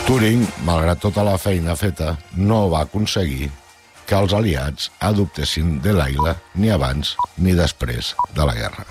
Turing, malgrat tota la feina feta, no va aconseguir que els aliats adoptessin Delilah ni abans ni després de la guerra.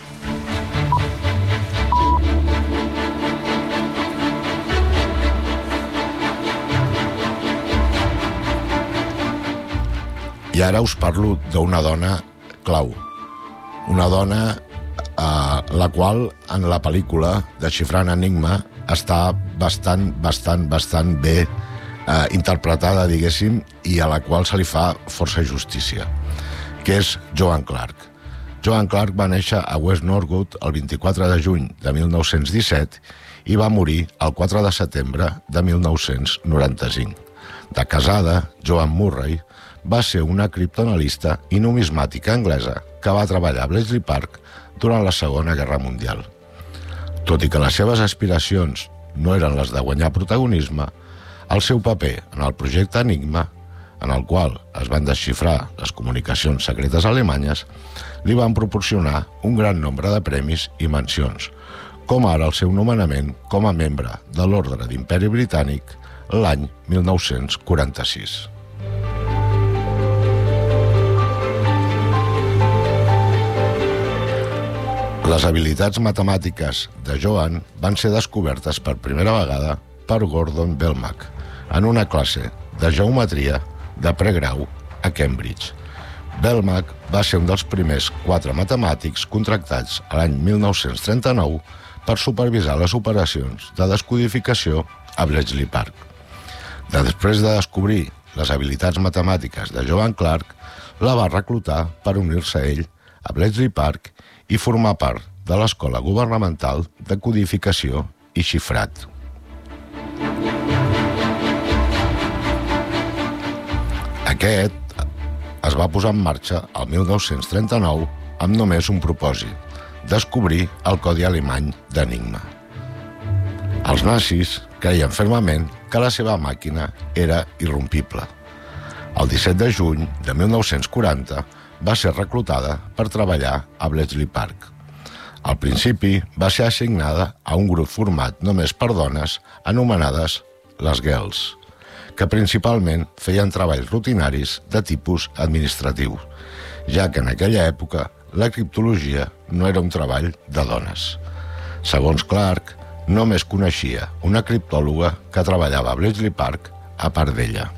I ara us parlo d'una dona clau. Una dona la qual en la pel·lícula Desxifrant Enigma està bastant bé interpretada, diguéssim, i a la qual se li fa força justícia, que és Joanne Clark. Joanne Clark va néixer a West Norwood el 24 de juny de 1917 i va morir el 4 de setembre de 1995. De casada, Joanne Murray va ser una criptoanalista i numismàtica anglesa que va treballar a Bletchley Park durant la Segona Guerra Mundial. Tot i que les seves aspiracions no eren les de guanyar protagonisme, el seu paper en el projecte Enigma, en el qual es van desxifrar les comunicacions secretes alemanyes, li van proporcionar un gran nombre de premis i mencions, com ara el seu nomenament com a membre de l'Ordre d'Imperi Britànic l'any 1946. Les habilitats matemàtiques de Joanne van ser descobertes per primera vegada per Gordon Bellmack en una classe de geometria de pregrau a Cambridge. Bellmack va ser un dels primers 4 matemàtics contractats a l'any 1939 per supervisar les operacions de descodificació a Bletchley Park. Després de descobrir les habilitats matemàtiques de Joanne Clark, la va reclutar per unir-se a ell a Bletchley Park i formar part de l'Escola Governamental de Codificació i Xifrat. Aquest es va posar en marxa el 1939 amb només un propòsit: descobrir el codi alemany d'Enigma. Els nazis creien fermament que la seva màquina era irrompible. El 17 de juny de 1940 va ser reclutada per treballar a Bletchley Park. Al principi va ser assignada a un grup format només per dones anomenades les Girls, que principalment feien treballs rutinaris de tipus administratiu, ja que en aquella època la criptologia no era un treball de dones. Segons Clark, només coneixia una criptòloga que treballava a Bletchley Park a part d'ella.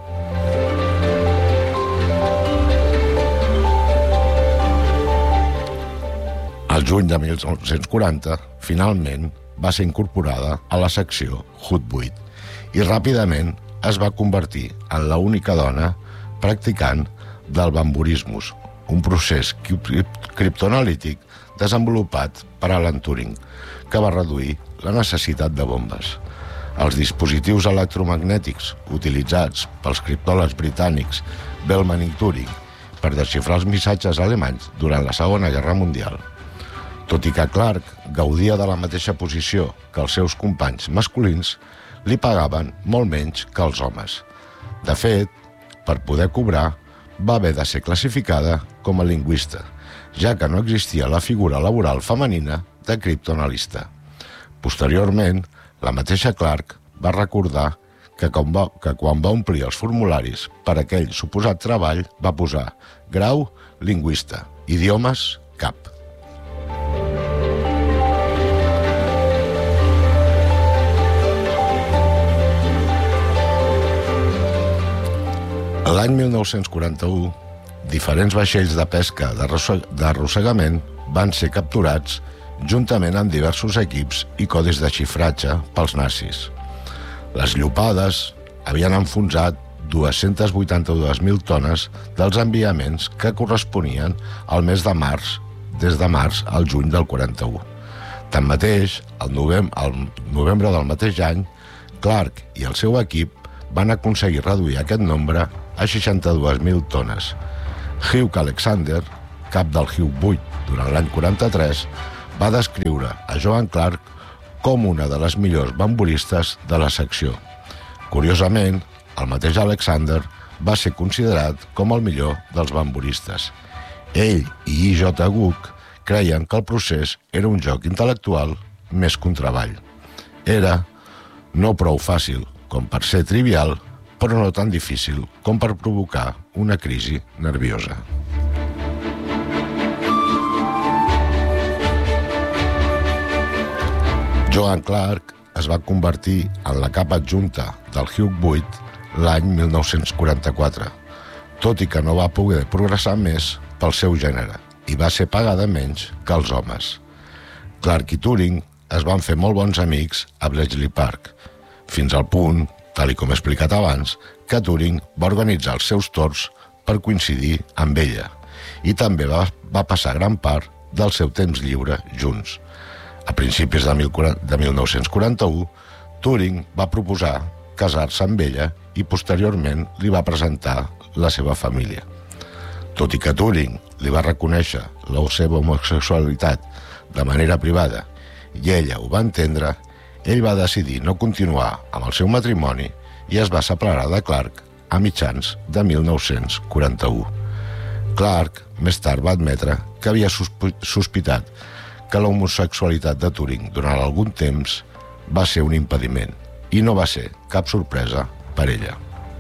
Al juny de 1940, finalment, va ser incorporada a la secció Hut 8 i ràpidament es va convertir en l'única dona practicant del bamburismus, un procés criptoanalític desenvolupat per Alan Turing, que va reduir la necessitat de bombes. Els dispositius electromagnètics utilitzats pels criptòlegs britànics Bellman i Turing per desxifrar els missatges alemanys durant la Segona Guerra Mundial. Tot i que Clark gaudia de la mateixa posició que els seus companys masculins, li pagaven molt menys que els homes. De fet, per poder cobrar, va haver de ser classificada com a lingüista, ja que no existia la figura laboral femenina de criptoanalista. Posteriorment, la mateixa Clark va recordar que quan va omplir els formularis per aquell suposat treball va posar grau lingüista, idiomes cap. L'any 1941, diferents vaixells de pesca d'arrossegament van ser capturats juntament amb diversos equips i codis de xifratge pels nazis. Les llopades havien enfonsat 282.000 tones dels enviaments que corresponien al mes de març, des de març al juny del 41. Tanmateix, al novembre del mateix any, Clark i el seu equip van aconseguir reduir aquest nombre a 62.000 tones. Hugh Alexander, cap del Hugh 8 durant l'any 43, va descriure a Joanne Clark com una de les millors bamburistes de la secció. Curiosament, el mateix Alexander va ser considerat com el millor dels bamburistes. Ell i I.J. Cook creien que el procés era un joc intel·lectual més que un treball. Era no prou fàcil, com per ser trivial, però no tan difícil com per provocar una crisi nerviosa. Joan Clark es va convertir en la capa adjunta del Hugh 8 l'any 1944, tot i que no va poder progressar més pel seu gènere i va ser pagada menys que els homes. Clark i Turing es van fer molt bons amics a Bletchley Park, fins al punt, tal i com he explicat abans, que Turing va organitzar els seus torns per coincidir amb ella i també va passar gran part del seu temps lliure junts. A principis de 1941, Turing va proposar casar-se amb ella i posteriorment li va presentar la seva família. Tot i que Turing li va reconèixer la seva homosexualitat de manera privada i ella ho va entendre, ell va decidir no continuar amb el seu matrimoni i es va separar de Clark a mitjans de 1941. Clark més tard va admetre que havia sospitat que la homosexualitat de Turing durant algun temps va ser un impediment i no va ser cap sorpresa per ella.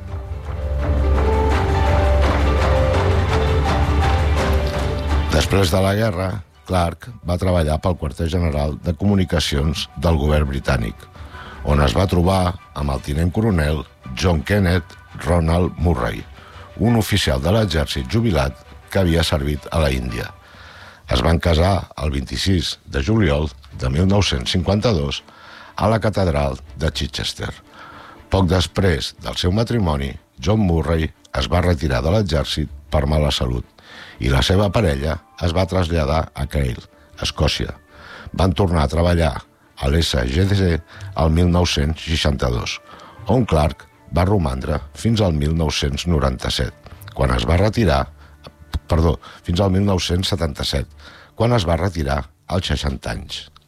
Després de la guerra, Clark va treballar pel quarter general de comunicacions del govern britànic, on es va trobar amb el tinent coronel John Kenneth Ronald Murray, un oficial de l'exèrcit jubilat que havia servit a la Índia. Es van casar el 26 de juliol de 1952 a la catedral de Chichester. Poc després del seu matrimoni, John Murray es va retirar de l'exèrcit per mala salut i la seva parella es va traslladar a Creil, Escòcia. Van tornar a treballar a l'SGC el 1962, on Clark va romandre fins al 1997, quan es va retirar fins al 1977, quan es va retirar als 60 anys.